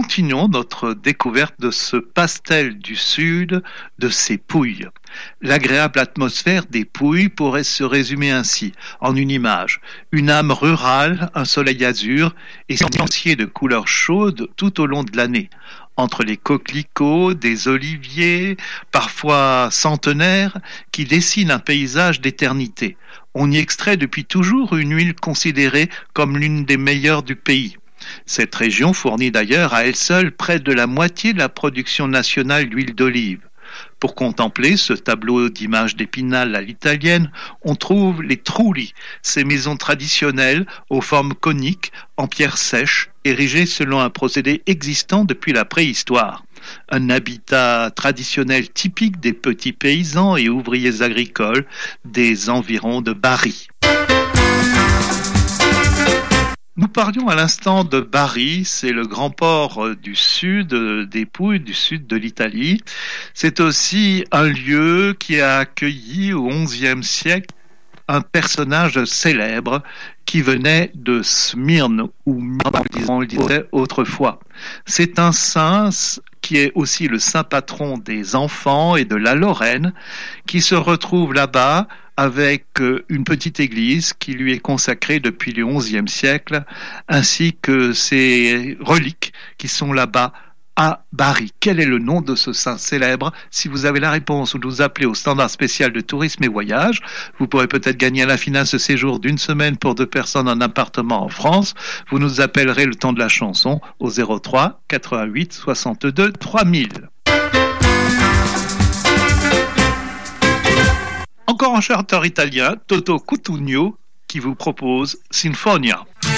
continuons notre découverte de ce pastel du Sud, de ces Pouilles. L'agréable atmosphère des Pouilles pourrait se résumer ainsi, en une image. Une âme rurale, un soleil azur et sentier de couleurs chaudes tout au long de l'année. Entre les coquelicots, des oliviers, parfois centenaires, qui dessinent un paysage d'éternité. On y extrait depuis toujours une huile considérée comme l'une des meilleures du pays. Cette région fournit d'ailleurs à elle seule près de la moitié de la production nationale d'huile d'olive. Pour contempler ce tableau d'images d'Épinal à l'italienne, on trouve les trulli, ces maisons traditionnelles aux formes coniques, en pierre sèche, érigées selon un procédé existant depuis la préhistoire. Un habitat traditionnel typique des petits paysans et ouvriers agricoles des environs de Bari. Nous parlions à l'instant de Bari, c'est le grand port du sud des Pouilles, du sud de l'Italie. C'est aussi un lieu qui a accueilli au XIe siècle un personnage célèbre qui venait de Smyrne, ou on le disait autrefois. C'est un saint qui est aussi le saint patron des enfants et de la Lorraine, qui se retrouve là-bas avec une petite église qui lui est consacrée depuis le XIe siècle, ainsi que ses reliques qui sont là-bas à Bari. Quel est le nom de ce saint célèbre? Si vous avez la réponse, vous nous appelez au standard spécial de tourisme et voyage. Vous pourrez peut-être gagner à la finale ce séjour d'une semaine pour 2 personnes en appartement en France. Vous nous appellerez le temps de la chanson au 03 88 62 3000. Encore un chanteur italien, Toto Cutugno, qui vous propose Sinfonia.